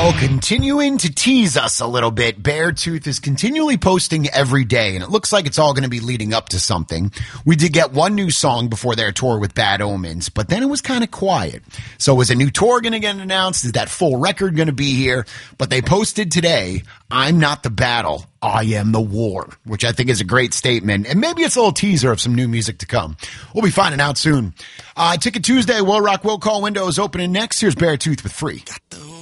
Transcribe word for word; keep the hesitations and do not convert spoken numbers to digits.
Well, continuing to tease us a little bit, Beartooth is continually posting every day, and it looks like it's all going to be leading up to something. We did get one new song before their tour with Bad Omens, but then it was kind of quiet. So is a new tour going to get announced? Is that full record going to be here? But they posted today, I'm not the battle, I am the war, which I think is a great statement. And maybe it's a little teaser of some new music to come. We'll be finding out soon. Uh, Ticket Tuesday, Will Rock Will Call window is opening next. Here's Beartooth with Free. Got the